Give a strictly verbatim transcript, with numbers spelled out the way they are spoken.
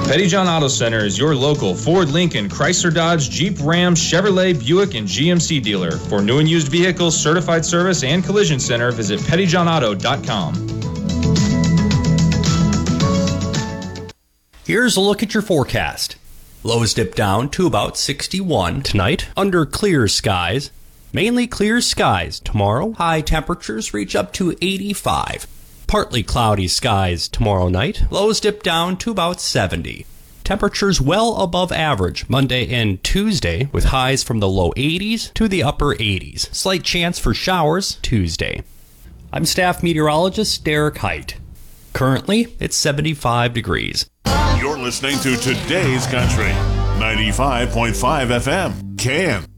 Pettyjohn Auto Center is your local Ford, Lincoln, Chrysler, Dodge, Jeep, Ram, Chevrolet, Buick, and G M C dealer. For new and used vehicles, certified service, and collision center, visit pettyjohn auto dot com. Here's a look at your forecast. Lows dip down to about sixty-one tonight under clear skies. Mainly clear skies tomorrow. High temperatures reach up to eighty-five. Partly cloudy skies tomorrow night. Lows dip down to about seventy. Temperatures well above average Monday and Tuesday with highs from the low eighties to the upper eighties. Slight chance for showers Tuesday. I'm staff meteorologist Derek Height. Currently, it's seventy-five degrees. You're listening to Today's Country, ninety-five point five F M, Can.